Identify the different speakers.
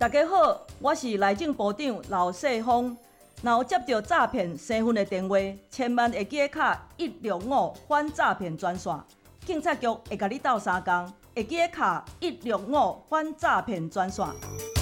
Speaker 1: 大家好，我是内政部长刘世峰。若有接到诈骗身份的电话，千万会记得卡165反诈骗专线，警察局会甲你斗相共，会记得卡165反诈骗专线。